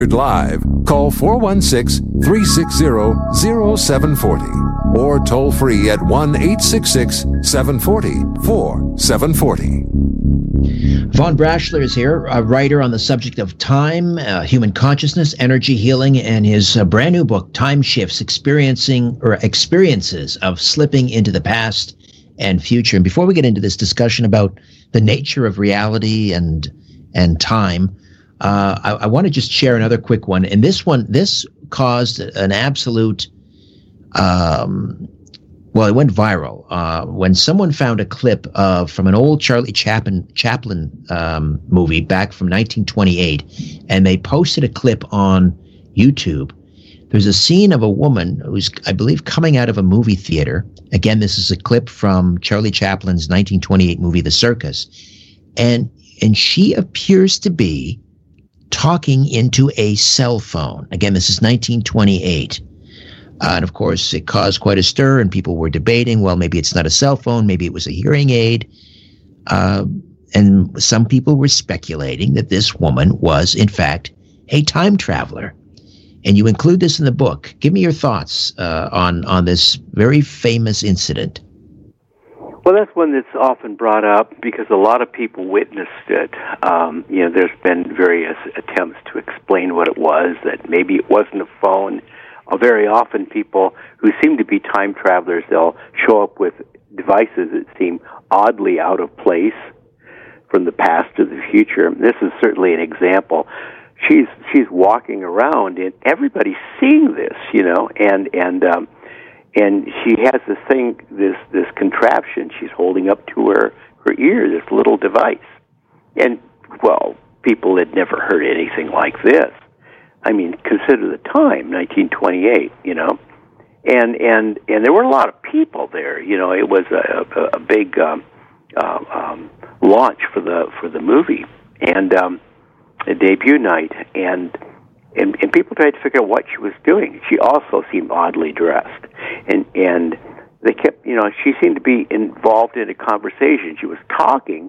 Live, call 416-360-0740 or toll free at 1-866-740-4740. Vaughn Brashler is here, a writer on the subject of time, human consciousness, energy healing, and his brand new book, Time Shifts, Experiences of Slipping into the Past and Future. And before we get into this discussion about the nature of reality and time, I want to just share another quick one. And this caused an absolute, it went viral when someone found a clip from an old Charlie Chaplin movie back from 1928, and they posted a clip on YouTube. There's a scene of a woman who's, I believe, coming out of a movie theater. Again, this is a clip from Charlie Chaplin's 1928 movie, The Circus. And she appears to be talking into a cell phone. Again, this is 1928. And of course, it caused quite a stir, and people were debating, well, maybe it's not a cell phone, maybe it was a hearing aid. And some people were speculating that this woman was, in fact, a time traveler. And you include this in the book. Give me your thoughts on this very famous incident. Well, that's one that's often brought up because a lot of people witnessed it. There's been various attempts to explain what it was, that maybe it wasn't a phone. Very often people who seem to be time travelers, they'll show up with devices that seem oddly out of place from the past to the future. This is certainly an example. She's walking around and everybody's seeing this, and she has this thing, this contraption she's holding up to her ear, this little device. And, well, people had never heard anything like this. I mean, consider the time, 1928, and there were a lot of people there. It was a big launch for the movie and a debut night, and people tried to figure out what she was doing. She also seemed oddly dressed, and they kept, she seemed to be involved in a conversation. She was talking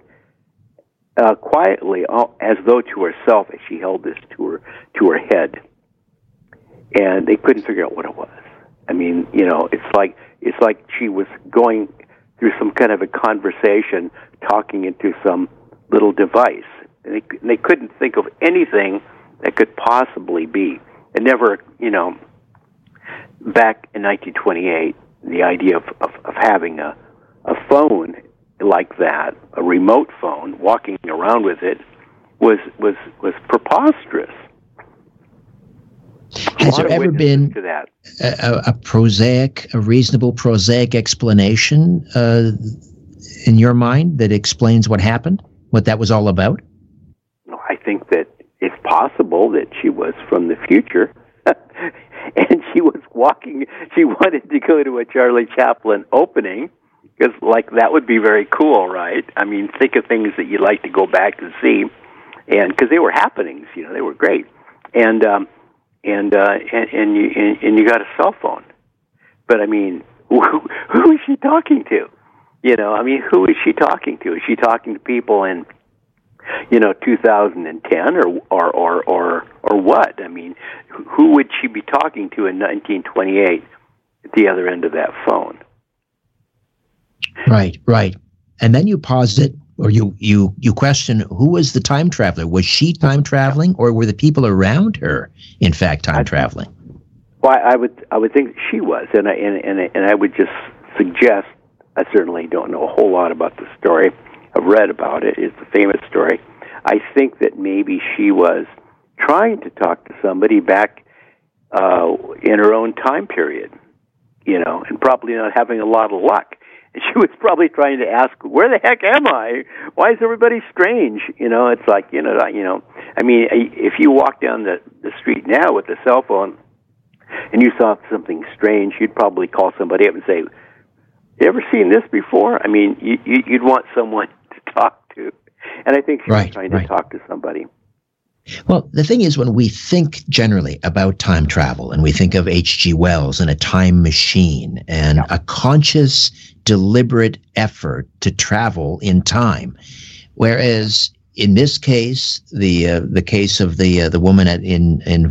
quietly, as though to herself, as she held this to her head, and they couldn't figure out what it was. I mean, it's like she was going through some kind of a conversation, talking into some little device, and they couldn't think of anything that could possibly be. And never, back in 1928, the idea of having a phone like that, a remote phone, walking around with it, was preposterous. Has there ever been a reasonable prosaic explanation in your mind that explains what happened, what that was all about? I think that it's possible that she was from the future, and she was walking. She wanted to go to a Charlie Chaplin opening, because, that would be very cool, right? I mean, think of things that you'd like to go back and see, and because they were happenings, they were great, and you got a cell phone, but I mean, who is she talking to? Who is she talking to? Is she talking to people in 2010 or what? I mean, who would she be talking to in 1928 at the other end of that phone? Right. And then you posit, or you question, who was the time traveler? Was she time traveling, or were the people around her, in fact, time traveling? Well, I would think she was, and I would just suggest. I certainly don't know a whole lot about the story. I've read about it. It's a famous story. I think that maybe she was trying to talk to somebody back in her own time period, and probably not having a lot of luck. And she was probably trying to ask, where the heck am I? Why is everybody strange? It's like, I mean, if you walk down the street now with a cell phone and you saw something strange, you'd probably call somebody up and say, you ever seen this before? I mean, you'd want someone to talk to. And I think she was trying to talk to somebody. Well, the thing is, when we think generally about time travel, and we think of H.G. Wells and a time machine and a conscious, deliberate effort to travel in time, whereas in this case, the case of the woman in